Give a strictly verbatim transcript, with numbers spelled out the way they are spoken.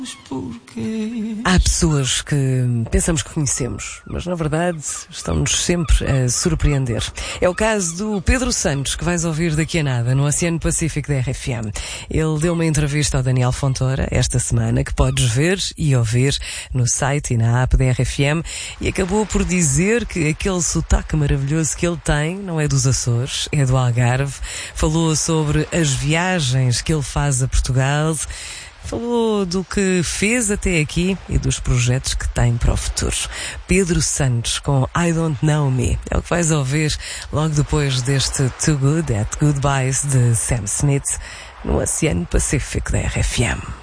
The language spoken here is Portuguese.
Há pessoas que pensamos que conhecemos, mas na verdade estão-nos sempre a surpreender. É o caso do Pedro Santos, que vais ouvir daqui a nada no Oceano Pacífico da R F M. Ele deu uma entrevista ao Daniel Fontoura esta semana, que podes ver e ouvir no site e na app da R F M, e acabou por dizer que aquele sotaque maravilhoso que ele tem não é dos Açores, é do Algarve. Falou sobre as viagens que ele faz a Portugal. Falou do que fez até aqui e dos projetos que tem para o futuro. Pedro Santos com I Don't Know Me é o que vais ouvir logo depois deste Too Good at Goodbyes de Sam Smith no Oceano Pacífico da R F M.